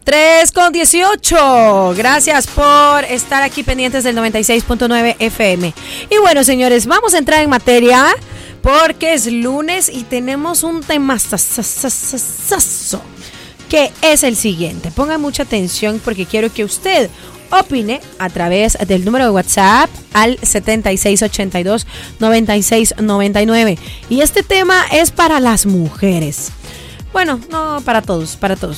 3:18. Gracias por estar aquí pendientes del 96.9 FM. Y bueno, señores, vamos a entrar en materia porque es lunes y tenemos un tema que es el siguiente. Pongan mucha atención porque quiero que usted opine a través del número de WhatsApp al 7682-9699. Y este tema es para las mujeres. Bueno, no, para todos.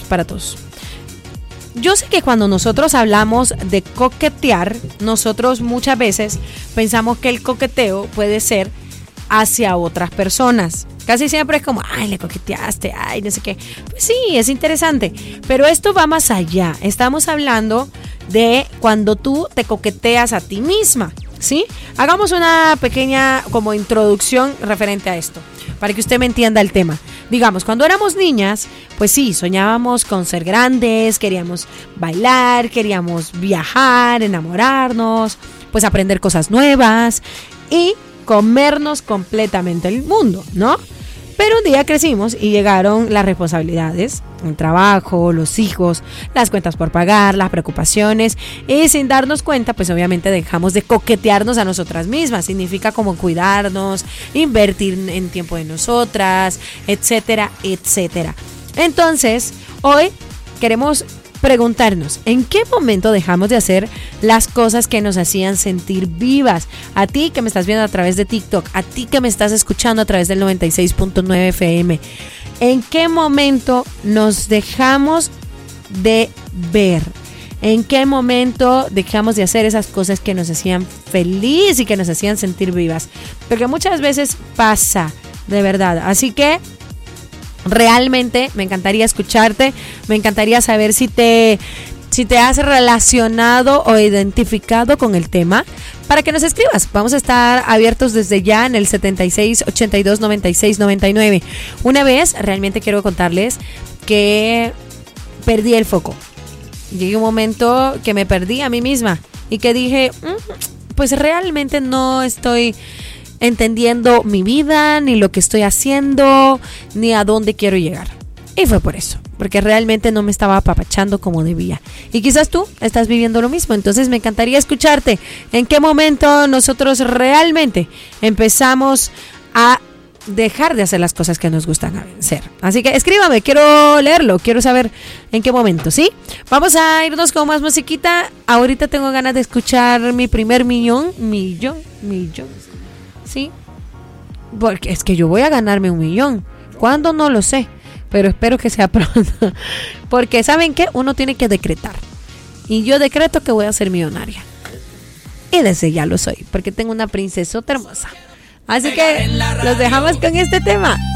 Yo sé que cuando nosotros hablamos de coquetear, nosotros muchas veces pensamos que el coqueteo puede ser hacia otras personas. Casi siempre es como, ay, le coqueteaste, ay, no sé qué. Pues sí, es interesante, pero esto va más allá. Estamos hablando de cuando tú te coqueteas a ti misma, ¿sí? Hagamos una pequeña como introducción referente a esto, para que usted me entienda el tema. Digamos, cuando éramos niñas, pues sí, soñábamos con ser grandes, queríamos bailar, queríamos viajar, enamorarnos, pues aprender cosas nuevas y comernos completamente el mundo, ¿no? Pero un día crecimos y llegaron las responsabilidades, el trabajo, los hijos, las cuentas por pagar, las preocupaciones, y sin darnos cuenta, pues obviamente dejamos de coquetearnos a nosotras mismas. Significa como cuidarnos, invertir en tiempo de nosotras, etcétera, etcétera. Entonces, hoy queremos preguntarnos, ¿en qué momento dejamos de hacer las cosas que nos hacían sentir vivas? A ti que me estás viendo a través de TikTok, a ti que me estás escuchando a través del 96.9 FM, ¿en qué momento nos dejamos de ver? ¿En qué momento dejamos de hacer esas cosas que nos hacían feliz y que nos hacían sentir vivas? Porque muchas veces pasa, de verdad. Así que realmente me encantaría escucharte, me encantaría saber si te has relacionado o identificado con el tema, para que nos escribas. Vamos a estar abiertos desde ya en el 7682-9699. Una vez, realmente quiero contarles que perdí el foco. Llegué a un momento que me perdí a mí misma y que dije, pues realmente no estoy entendiendo mi vida, ni lo que estoy haciendo, ni a dónde quiero llegar. Y fue por eso, porque realmente no me estaba apapachando como debía. Y quizás tú estás viviendo lo mismo, entonces me encantaría escucharte. ¿En qué momento nosotros realmente empezamos a dejar de hacer las cosas que nos gustan hacer? Así que escríbame, quiero leerlo, quiero saber en qué momento, ¿sí? Vamos a irnos con más musiquita. Ahorita tengo ganas de escuchar mi primer millón, ¿sí? Porque es que yo voy a ganarme 1 millón. ¿Cuándo? No lo sé, pero espero que sea pronto. Porque ¿saben qué? Uno tiene que decretar. Y yo decreto que voy a ser millonaria. Y desde ya lo soy, porque tengo una princesota hermosa. Así que los dejamos con este tema.